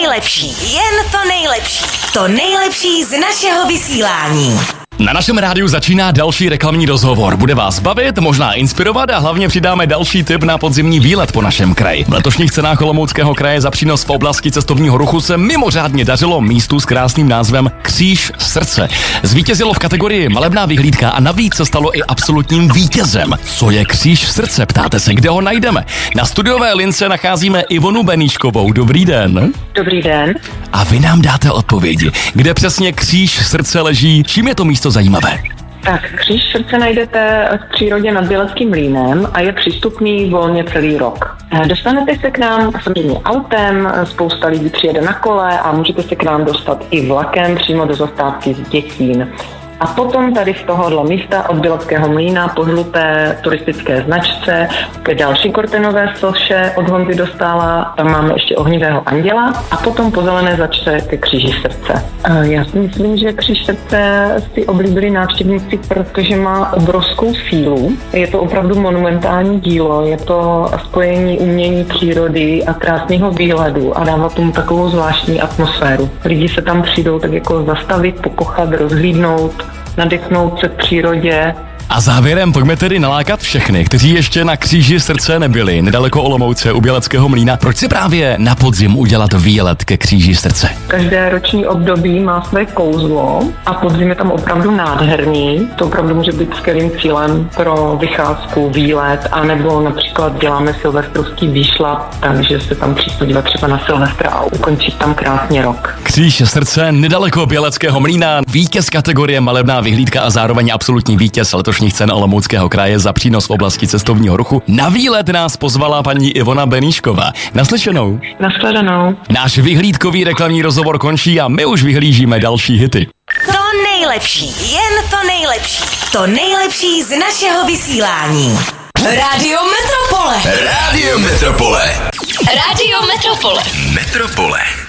nejlepší, jen to nejlepší. To nejlepší z našeho vysílání. Na našem rádiu začíná další reklamní rozhovor. Bude vás bavit, možná inspirovat a hlavně přidáme další tip na podzimní výlet po našem kraji. V letošních cenách Olomouckého kraje za přínos v oblasti cestovního ruchu se mimořádně dařilo místu s krásným názvem Kříž srdce. Zvítězilo v kategorii malebná vyhlídka a navíc se stalo i absolutním vítězem. Co je Kříž srdce? Ptáte se, kde ho najdeme? Na studiové lince nacházíme Ivonu Beníškovou. Dobrý den. Dobrý den. A vy nám dáte odpovědi. Kde přesně Kříž srdce leží? Čím je to místo zajímavé? Tak, Kříž srdce najdete v přírodě nad Běleckým mlýnem a je přístupný volně celý rok. Dostanete se k nám samozřejmě autem, spousta lidí přijede na kole a můžete se k nám dostat i vlakem přímo do zastávky z Děčín. A potom tady z tohohle místa od Běleckého mlýna po žluté turistické značce k další kortenové soše od Honzy Dostála, tam máme ještě ohnivého anděla a potom po zelené značce ke Kříži srdce. Já si myslím, že Kříž srdce si oblíbili návštěvníci, protože má obrovskou sílu. Je to opravdu monumentální dílo, je to spojení umění, přírody a krásného výhledu a dává tomu takovou zvláštní atmosféru. Lidi se tam přijdou tak jako zastavit, pokochat, rozhlídnout, nadechnout se v přírodě. A závěrem pojďme tedy nalákat všechny, kteří ještě na Kříži srdce nebyli, nedaleko Olomouce u Běleckého mlýna. Proč si právě na podzim udělat výlet ke Kříži srdce? Každé roční období má své kouzlo a podzim je tam opravdu nádherný. To opravdu může být skvělým cílem pro vycházku, výlet, anebo například děláme silvestrovský výšlap, takže se tam přijít podívat třeba na Silvestra a ukončit tam krásně rok. Kříž srdce nedaleko Běleckého mlýna, vítěz kategorie malebná vyhlídka a zároveň absolutní vítěz letošních cen Olomouckého kraje za přínos v oblasti cestovního ruchu. Na výlet nás pozvala paní Ivona Beníšková. Naslyšenou. Nashledanou. Náš vyhlídkový reklamní rozhovor končí a my už vyhlížíme další hity. To nejlepší, jen to nejlepší. To nejlepší z našeho vysílání. Rádio Metropole. Rádio Metropole. Rádio Metropole. Metropole.